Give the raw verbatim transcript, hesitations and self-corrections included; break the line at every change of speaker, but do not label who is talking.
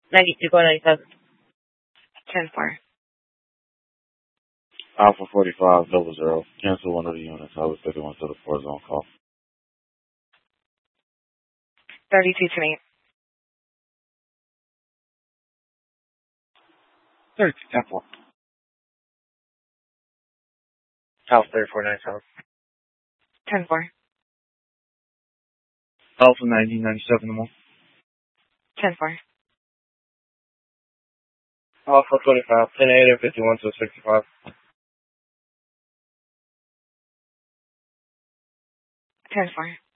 ninety-two, go ninety-seven. ten four.
Alpha forty-five, double zero. Cancel one of the units. I was thirty-one to the four zone call.
thirty-two to me.
thirty-two, ten four.
Alpha thirty-four ninety-seven.
ten four.
Alpha nineteen ninety-seven to more.
ten four.
Alpha twenty-five, ten eight and fifty-one to sixty-five.
ten four.